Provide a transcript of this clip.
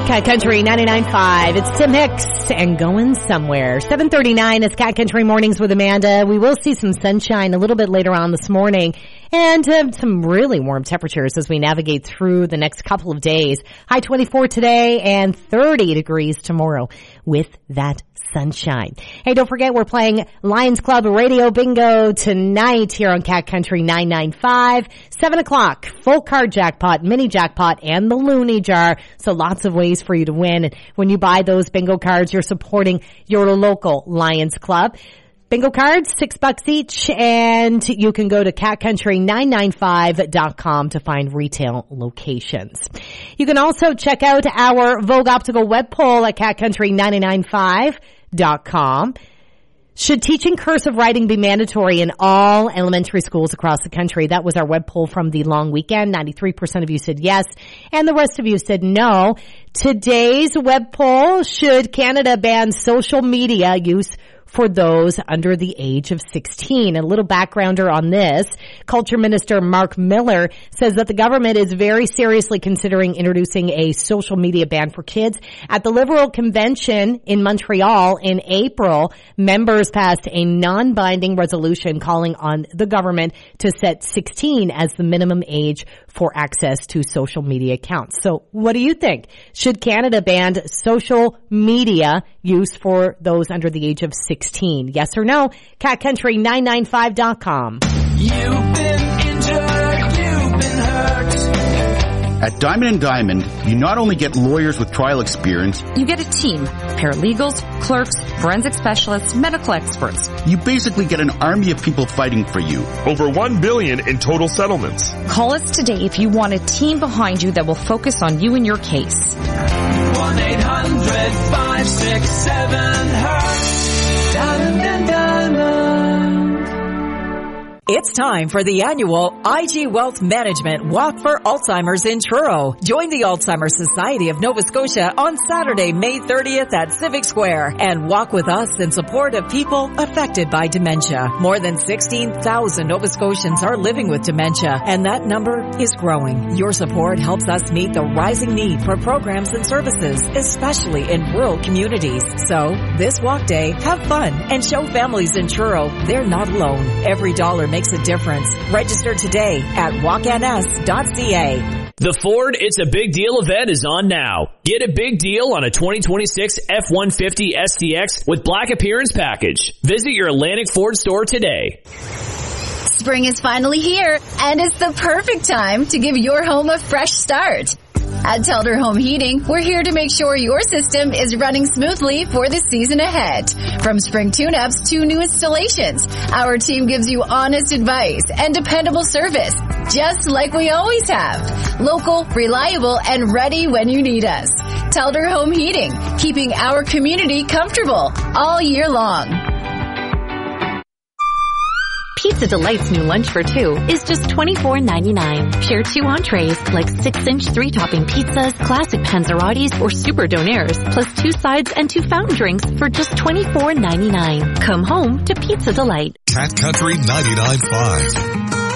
Cat Country 99.5. It's Tim Hicks and Going Somewhere. 7:39 is Cat Country Mornings with Amanda. We will see some sunshine a little bit later on this morning and some really warm temperatures as we navigate through the next couple of days. High 24 today and 30 degrees tomorrow with that sunshine. Hey, don't forget we're playing Lions Club Radio Bingo tonight here on Cat Country 995. 7 o'clock, full card jackpot, mini jackpot, and the Looney Jar. So lots of ways for you to win. And when you buy those bingo cards, you're supporting your local Lions Club. Bingo cards, $6 each, and you can go to catcountry995.com to find retail locations. You can also check out our Vogue Optical web poll at catcountry995.com. Should teaching cursive writing be mandatory in all elementary schools across the country? That was our web poll from the long weekend. 93% of you said yes, and the rest of you said no. Today's web poll: should Canada ban social media use for those under the age of 16. A little backgrounder on this. Culture Minister Mark Miller says that the government is very seriously considering introducing a social media ban for kids. At the Liberal Convention in Montreal in April, members passed a non-binding resolution calling on the government to set 16 as the minimum age for access to social media accounts. So what do you think? Should Canada ban social media use for those under the age of 16? Yes or no? catcountry995.com. You've been injured, you've been hurt. At Diamond & Diamond, you not only get lawyers with trial experience, you get a team: paralegals, clerks, forensic specialists, medical experts. You basically get an army of people fighting for you. Over $1 billion in total settlements. Call us today if you want a team behind you that will focus on you and your case. 1-800-567-HURT. Diamond & Diamond. It's time for the annual IG Wealth Management Walk for Alzheimer's in Truro. Join the Alzheimer's Society of Nova Scotia on Saturday, May 30th at Civic Square and walk with us in support of people affected by dementia. More than 16,000 Nova Scotians are living with dementia, and that number is growing. Your support helps us meet the rising need for programs and services, especially in rural communities. So, this walk day, have fun and show families in Truro they're not alone. Every dollar makes a difference. Register today at walkns.ca. The Ford It's a Big Deal event is on now. Get a big deal on a 2026 F-150 STX with Black Appearance Package. Visit your Atlantic Ford store today. Spring is finally here, and it's the perfect time to give your home a fresh start. At Telder Home Heating, we're here to make sure your system is running smoothly for the season ahead. From spring tune-ups to new installations, our team gives you honest advice and dependable service, just like we always have. Local, reliable, and ready when you need us. Telder Home Heating, keeping our community comfortable all year long. Pizza Delight's new lunch for two is just $24.99. Share 2 entrees like 6-inch 3-topping pizzas, classic panzerottis, or super donaires, plus 2 sides and 2 fountain drinks for just $24.99. Come home to Pizza Delight. Cat Country 99.5.